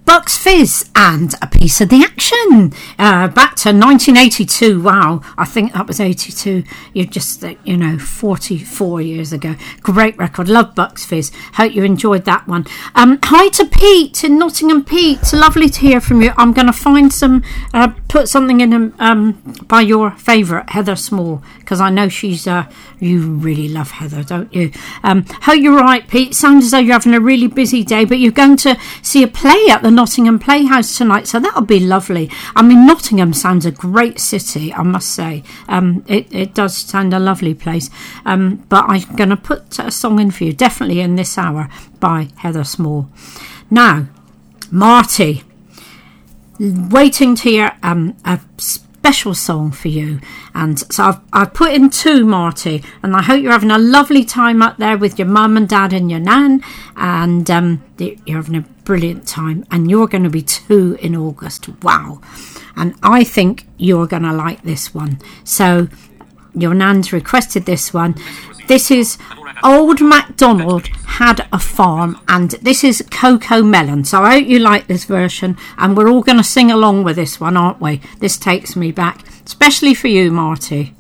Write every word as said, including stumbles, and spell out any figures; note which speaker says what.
Speaker 1: Bucks Fizz and a piece of the action. Uh, back to nineteen eighty-two. Wow, I think that was eighty-two. You're just, uh, you know, forty-four years ago. Great record. Love Bucks Fizz. Hope you enjoyed that one. Um, hi to Pete in Nottingham. Pete, it's lovely to hear from you. I'm going to find some, uh, put something in um, by your favourite, Heather Small, because I know she's, uh, you really love Heather, don't you? Um, hope you're right, Pete. Sounds as though you're having a really busy day, but you're going to see a play at the Nottingham Playhouse tonight, so that'll be lovely. I mean, Nottingham sounds a great city, I must say. Um, it, it does sound a lovely place. Um, but I'm going to put a song in for you, definitely in this hour, by Heather Small. Now, Marty, waiting to hear um, a special song for you, and so I've, I've put in two, Marty, and I hope you're having a lovely time up there with your mum and dad and your nan, and um, you're having a brilliant time, and you're going to be two in August. Wow. And I think you're going to like this one. So your nan's requested this one. This is Old MacDonald Had a Farm, and this is Coco Melon. So I hope you like this version, and we're all going to sing along with this one, aren't we? This takes me back, especially for you, Marty.